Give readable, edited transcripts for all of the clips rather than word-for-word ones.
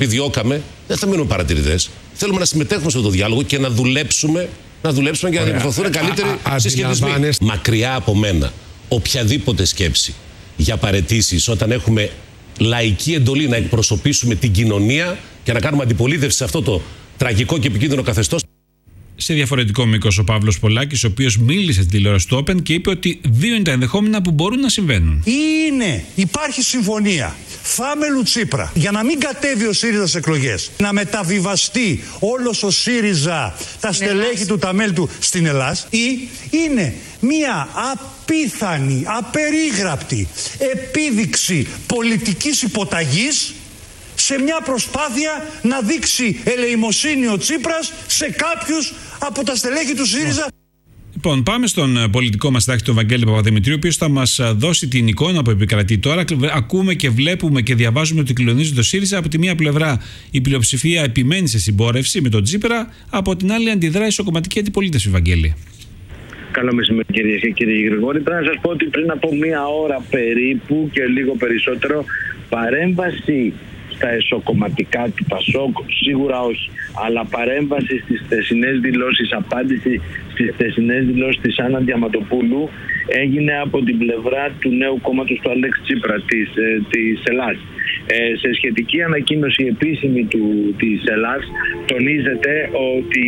επιδιώκαμε, δεν θα μείνουμε παρατηρητές. Θέλουμε να συμμετέχουμε σε αυτό το διάλογο και να δουλέψουμε για να διαμορφωθούν καλύτεροι συσχετισμοί. Μακριά από μένα οποιαδήποτε σκέψη για παραιτήσεις όταν έχουμε λαϊκή εντολή να εκπροσωπήσουμε την κοινωνία και να κάνουμε αντιπολίτευση σε αυτό το τραγικό και επικίνδυνο καθεστώς. Σε διαφορετικό μήκος ο Παύλος Πολάκης, ο οποίος μίλησε στην τηλεόραση του Open και είπε ότι δύο είναι τα ενδεχόμενα που μπορούν να συμβαίνουν. Υπάρχει συμφωνία Φάμελου Τσίπρα για να μην κατέβει ο ΣΥΡΙΖΑ στις εκλογές, να μεταβιβαστεί όλος ο ΣΥΡΙΖΑ, τα στελέχη του, τα μέλη του στην Ελλάδα, ή είναι μια απίθανη, απερίγραπτη επίδειξη πολιτικής υποταγής σε μια προσπάθεια να δείξει ελεημοσύνη ο Τσίπρας σε κάποιους από τα στελέχη του ΣΥΡΙΖΑ. Λοιπόν, πάμε στον πολιτικό μας συντάκτη, τον Βαγγέλη Παπαδημητρίου, ο οποίος θα μας δώσει την εικόνα που επικρατεί τώρα. Ακούμε και βλέπουμε και διαβάζουμε ότι κλονίζει το ΣΥΡΙΖΑ. Από τη μία πλευρά η πλειοψηφία επιμένει σε συμπόρευση με τον Τσίπρα, από την άλλη αντιδράει ισοκομματική αντιπολίτευση, Βαγγέλη. Καλό μεσημέρι, κυρίες και κύριοι Γρηγόρη. Πρέπει να σας πω ότι πριν από μία ώρα περίπου και λίγο περισσότερο, παρέμβαση στα εσωκομματικά του ΠΑΣΟΚ, σίγουρα όχι, αλλά παρέμβαση στις θεσινές δηλώσεις, απάντηση στις θεσινές δηλώσεις της Άννα Διαματοπούλου έγινε από την πλευρά του νέου κόμματος του Αλέξη Τσίπρα της Ελλάδας. Σε σχετική ανακοίνωση επίσημη της Ελλάδας τονίζεται ότι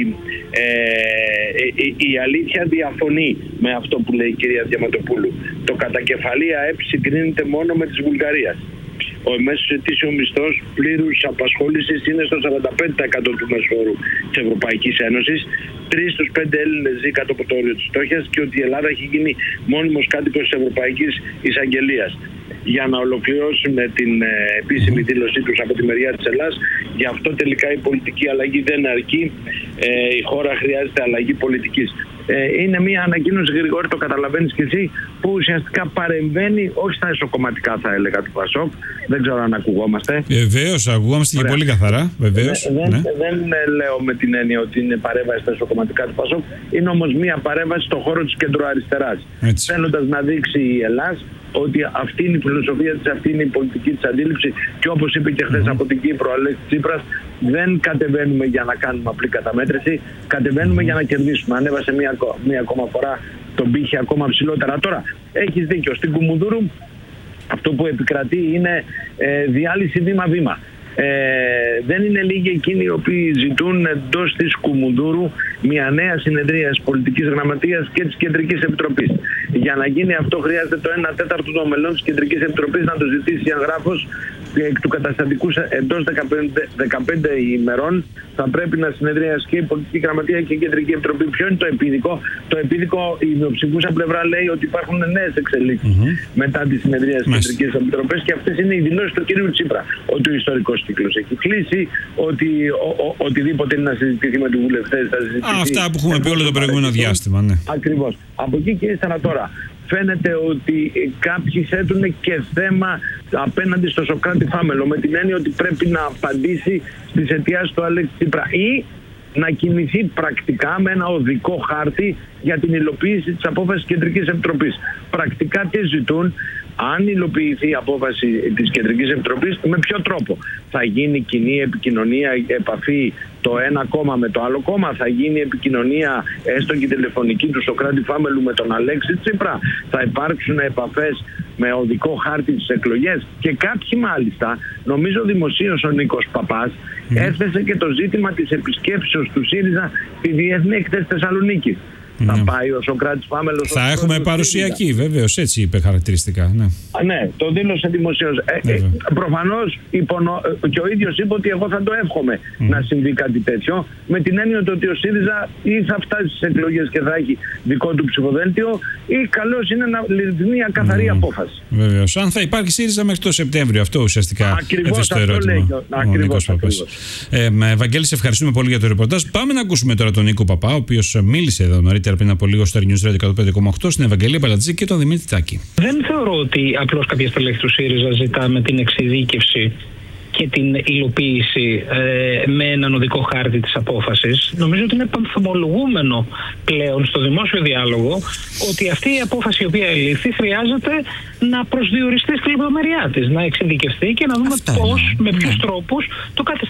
η αλήθεια διαφωνεί με αυτό που λέει η κυρία Διαματοπούλου. Το κατακεφαλή ΑΕΠ συγκρίνεται μόνο με της Βουλγαρίας. Ο μέσος ετήσιος μισθός πλήρους απασχόλησης είναι στο 45% του μέσου όρου της Ευρωπαϊκής Ένωσης. 3 στους 5 Έλληνες ζει κάτω από το όριο της φτώχειας και ότι η Ελλάδα έχει γίνει μόνιμος κάτοικος της Ευρωπαϊκής Εισαγγελίας. Για να ολοκληρώσουν την επίσημη δήλωσή τους από τη μεριά της Ελλάδας, γι' αυτό τελικά η πολιτική αλλαγή δεν αρκεί. Η χώρα χρειάζεται αλλαγή πολιτικής. Είναι μια ανακοίνωση, Γρηγόρη, το καταλαβαίνεις και εσύ, που ουσιαστικά παρεμβαίνει όχι στα εσωκομματικά, θα έλεγα, του ΠΑΣΟΚ. Δεν ξέρω αν ακουγόμαστε. Βεβαίως, ακουγόμαστε και πολύ καθαρά. Βεβαίως. Δεν λέω με την έννοια ότι είναι παρέμβαση στα εσωκομματικά του ΠΑΣΟΚ. Είναι όμως μια παρέμβαση στον χώρο της κεντροαριστεράς. Θέλοντας να δείξει η Ελλάδα ότι αυτή είναι η φιλοσοφία της, αυτή είναι η πολιτική της αντίληψη και όπως είπε και χθες από την Κύπρο ο Αλέξης Τσίπρας, δεν κατεβαίνουμε για να κάνουμε απλή καταμέτρηση, κατεβαίνουμε για να κερδίσουμε. Ανέβασε μία ακόμα φορά τον πύχη ακόμα ψηλότερα. Τώρα, έχεις δίκιο, στην Κουμουνδούρου αυτό που επικρατεί είναι διάλυση βήμα-βήμα. Δεν είναι λίγοι εκείνοι οι οποίοι ζητούν εντός της Κουμουνδούρου μια νέα συνεδρία πολιτικής γραμματείας και της Κεντρικής Επιτροπής. Για να γίνει αυτό χρειάζεται το 1/4 των μελών της Κεντρικής Επιτροπής να το ζητήσει εγγράφος εκ του καταστατικού εντός 15 ημερών. Θα πρέπει να συνεδριάσει και η Πολιτική Γραμματεία και η Κεντρική Επιτροπή. Ποιο είναι το επίδικο? Το επίδικο, η μειοψηφούσα πλευρά λέει ότι υπάρχουν νέες εξελίξεις μετά τη συνεδρία της Κεντρικής Επιτροπής και αυτές είναι οι δηλώσεις του κ. Τσίπρα. Ότι ο ιστορικός κύκλος έχει κλείσει, ότι οτιδήποτε είναι να συζητηθεί με τους βουλευτές θα συζητηθεί. Αυτά που έχουμε πει όλο το προηγούμενο διάστημα. Ναι. Ακριβώς. Από εκεί και ύστερα τώρα. Φαίνεται ότι κάποιοι θέτουν και θέμα απέναντι στο Σωκράτη Φάμελο με την έννοια ότι πρέπει να απαντήσει στις αιτιάσεις του Αλέξη Τσίπρα ή να κινηθεί πρακτικά με ένα οδικό χάρτη για την υλοποίηση της απόφασης της Κεντρικής Επιτροπής. Πρακτικά τι ζητούν? Αν υλοποιηθεί η απόφαση της Κεντρικής Επιτροπής, με ποιο τρόπο? Θα γίνει κοινή επικοινωνία, επαφή το ένα κόμμα με το άλλο κόμμα? Θα γίνει επικοινωνία έστω και τηλεφωνική του Σωκράτη Φάμελου με τον Αλέξη Τσίπρα? Θα υπάρξουν επαφές με οδικό χάρτη τις εκλογές? Και κάποιοι μάλιστα, νομίζω δημοσίως ο Νίκος Παπάς, έθεσε και το ζήτημα της επισκέψεως του ΣΥΡΙΖΑ στη Διεθνή Εκθέση Θεσσαλονίκη. Θα πάει ο Σωκράτης Φάμελος. Θα έχουμε παρουσιακή, βεβαίως, έτσι είπε χαρακτηριστικά. Ναι, ναι, το δήλωσε δημοσίως. Προφανώς και ο ίδιος είπε ότι εγώ θα το εύχομαι να συμβεί κάτι τέτοιο, με την έννοια ότι ο ΣΥΡΙΖΑ ή θα φτάσει στις εκλογές και θα έχει δικό του ψηφοδέλτιο, ή καλώς είναι να ληφθεί μια καθαρή απόφαση. Βεβαίως. Αν θα υπάρχει ΣΥΡΙΖΑ μέχρι το Σεπτέμβριο, αυτό ουσιαστικά ακριβώς το ερώτημα. Ακριβώς. Βαγγέλη, σε ευχαριστούμε πολύ για το ρεπορτάζ. Πάμε να ακούσουμε τώρα τον Νίκο Παπά, ο οποίος μίλησε εδώ νωρίτερα πριν από λίγο στο News Radio 105,8, στην Ευαγγελία Μπαλατζή και τον Δημήτρη Τάκη. Δεν θεωρώ ότι απλώς κάποια στελέχη του ΣΥΡΙΖΑ ζητάμε την εξειδίκευση και την υλοποίηση με έναν οδικό χάρτη της απόφασης. Νομίζω ότι είναι πανθομολογούμενο πλέον στο δημόσιο διάλογο ότι αυτή η απόφαση η οποία ελήφθη χρειάζεται να προσδιοριστεί στη λεπτομέρειά της, να εξειδικευτεί και να δούμε πώς, με ποιους τρόπους το κάθε